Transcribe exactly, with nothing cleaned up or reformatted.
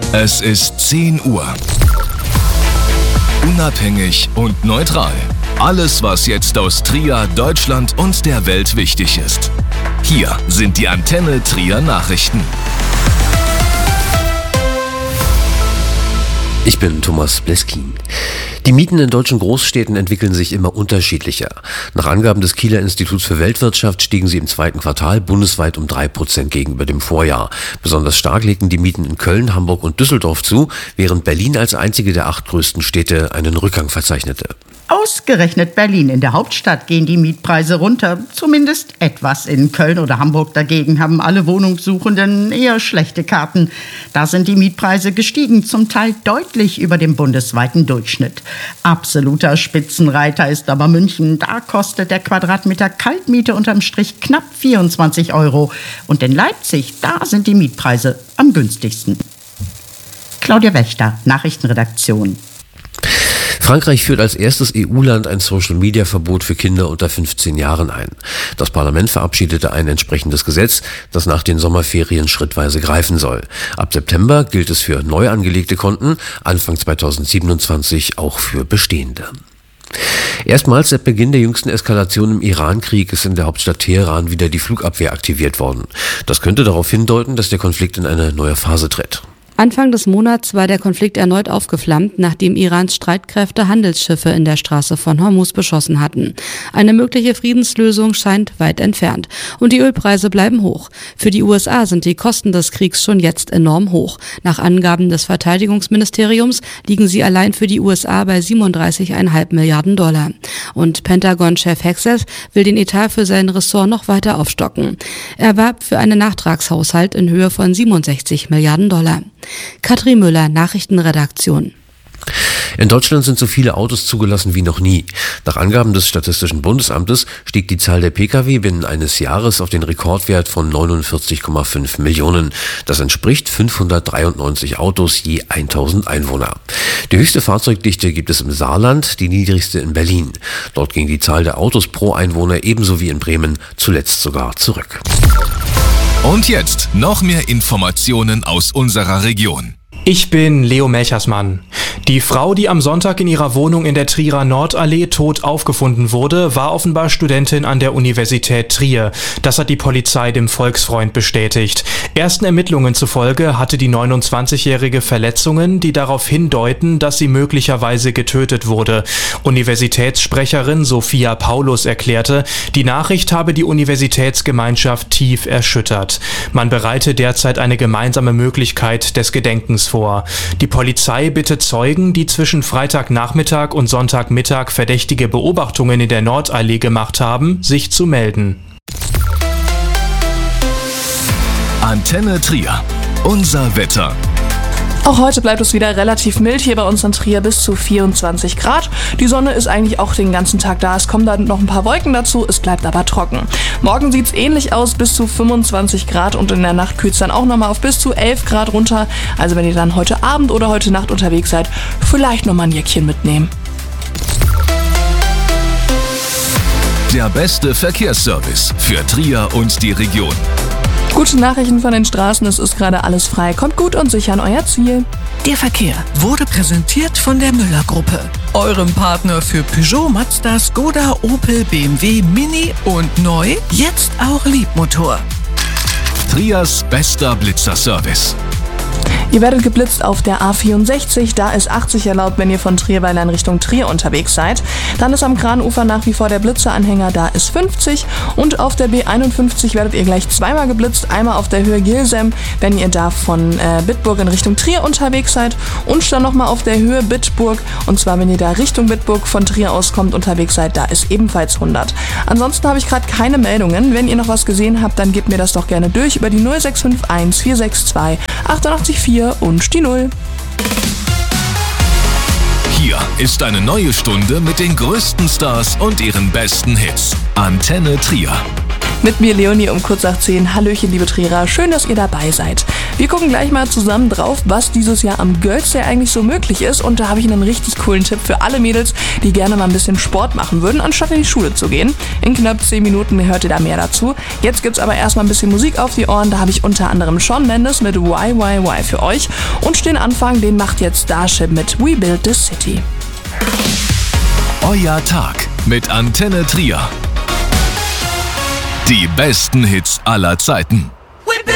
Es ist zehn Uhr. Unabhängig und neutral. Alles, was jetzt aus Trier, Deutschland und der Welt wichtig ist. Hier sind die Antenne Trier Nachrichten. Ich bin Thomas Bleskin. Die Mieten in deutschen Großstädten entwickeln sich immer unterschiedlicher. Nach Angaben des Kieler Instituts für Weltwirtschaft stiegen sie im zweiten Quartal bundesweit um drei Prozent gegenüber dem Vorjahr. Besonders stark legten die Mieten in Köln, Hamburg und Düsseldorf zu, während Berlin als einzige der acht größten Städte einen Rückgang verzeichnete. Ausgerechnet Berlin. In der Hauptstadt gehen die Mietpreise runter. Zumindest etwas. In Köln oder Hamburg dagegen haben alle Wohnungssuchenden eher schlechte Karten. Da sind die Mietpreise gestiegen, zum Teil deutlich über dem bundesweiten Durchschnitt. Absoluter Spitzenreiter ist aber München. Da kostet der Quadratmeter Kaltmiete unterm Strich knapp vierundzwanzig Euro. Und in Leipzig, da sind die Mietpreise am günstigsten. Claudia Wächter, Nachrichtenredaktion. Frankreich führt als erstes E U-Land ein Social-Media-Verbot für Kinder unter fünfzehn Jahren ein. Das Parlament verabschiedete ein entsprechendes Gesetz, das nach den Sommerferien schrittweise greifen soll. Ab September gilt es für neu angelegte Konten, Anfang zweitausendsiebenundzwanzig auch für bestehende. Erstmals seit Beginn der jüngsten Eskalation im Iran-Krieg ist in der Hauptstadt Teheran wieder die Flugabwehr aktiviert worden. Das könnte darauf hindeuten, dass der Konflikt in eine neue Phase tritt. Anfang des Monats war der Konflikt erneut aufgeflammt, nachdem Irans Streitkräfte Handelsschiffe in der Straße von Hormuz beschossen hatten. Eine mögliche Friedenslösung scheint weit entfernt. Und die Ölpreise bleiben hoch. Für die U S A sind die Kosten des Kriegs schon jetzt enorm hoch. Nach Angaben des Verteidigungsministeriums liegen sie allein für die U S A bei siebenunddreißig Komma fünf Milliarden Dollar. Und Pentagon-Chef Hegseth will den Etat für sein Ressort noch weiter aufstocken. Er warb für einen Nachtragshaushalt in Höhe von siebenundsechzig Milliarden Dollar. Katrin Müller, Nachrichtenredaktion. In Deutschland sind so viele Autos zugelassen wie noch nie. Nach Angaben des Statistischen Bundesamtes stieg die Zahl der Pkw binnen eines Jahres auf den Rekordwert von neunundvierzig Komma fünf Millionen. Das entspricht fünfhundertdreiundneunzig Autos je tausend Einwohner. Die höchste Fahrzeugdichte gibt es im Saarland, die niedrigste in Berlin. Dort ging die Zahl der Autos pro Einwohner ebenso wie in Bremen zuletzt sogar zurück. Und jetzt noch mehr Informationen aus unserer Region. Ich bin Leo Melchersmann. Die Frau, die am Sonntag in ihrer Wohnung in der Trierer Nordallee tot aufgefunden wurde, war offenbar Studentin an der Universität Trier. Das hat die Polizei dem Volksfreund bestätigt. Ersten Ermittlungen zufolge hatte die neunundzwanzigjährige Verletzungen, die darauf hindeuten, dass sie möglicherweise getötet wurde. Universitätssprecherin Sophia Paulus erklärte, die Nachricht habe die Universitätsgemeinschaft tief erschüttert. Man bereite derzeit eine gemeinsame Möglichkeit des Gedenkens vor. Die Polizei bittet Zeugen, die zwischen Freitagnachmittag und Sonntagmittag verdächtige Beobachtungen in der Nordallee gemacht haben, sich zu melden. Antenne Trier. Unser Wetter. Auch heute bleibt es wieder relativ mild hier bei uns in Trier, bis zu vierundzwanzig Grad. Die Sonne ist eigentlich auch den ganzen Tag da. Es kommen dann noch ein paar Wolken dazu, es bleibt aber trocken. Morgen sieht es ähnlich aus, bis zu fünfundzwanzig Grad und in der Nacht kühlt es dann auch nochmal auf bis zu elf Grad runter. Also wenn ihr dann heute Abend oder heute Nacht unterwegs seid, vielleicht nochmal ein Jäckchen mitnehmen. Der beste Verkehrsservice für Trier und die Region. Gute Nachrichten von den Straßen, es ist gerade alles frei. Kommt gut und sicher an euer Ziel. Der Verkehr wurde präsentiert von der Müller-Gruppe, eurem Partner für Peugeot, Mazda, Skoda, Opel, B M W, Mini und neu, jetzt auch Liebmotor. Triers bester Blitzerservice. Ihr werdet geblitzt auf der A vierundsechzig, da ist achtzig erlaubt, wenn ihr von Trierweiler in Richtung Trier unterwegs seid. Dann ist am Kranufer nach wie vor der Blitzeranhänger, da ist fünfzig. Und auf der B einundfünfzig werdet ihr gleich zweimal geblitzt, einmal auf der Höhe Gilsem, wenn ihr da von äh, Bitburg in Richtung Trier unterwegs seid. Und dann nochmal auf der Höhe Bitburg, und zwar wenn ihr da Richtung Bitburg von Trier aus kommt, unterwegs seid, da ist ebenfalls hundert. Ansonsten habe ich gerade keine Meldungen. Wenn ihr noch was gesehen habt, dann gebt mir das doch gerne durch über die null sechs fünf eins vier sechs zwei acht acht vier und die null. Hier ist eine neue Stunde mit den größten Stars und ihren besten Hits. Antenne Trier. Mit mir Leonie um kurz nach zehn. Hallöchen, liebe Trierer, schön, dass ihr dabei seid. Wir gucken gleich mal zusammen drauf, was dieses Jahr am Girls Day eigentlich so möglich ist. Und da habe ich einen richtig coolen Tipp für alle Mädels, die gerne mal ein bisschen Sport machen würden, anstatt in die Schule zu gehen. In knapp zehn Minuten hört ihr da mehr dazu. Jetzt gibt's aber erstmal ein bisschen Musik auf die Ohren. Da habe ich unter anderem Shawn Mendes mit Why Why Why für euch. Und den Anfang, den macht jetzt Starship mit We Build the City. Euer Tag mit Antenne Trier. Die besten Hits aller Zeiten.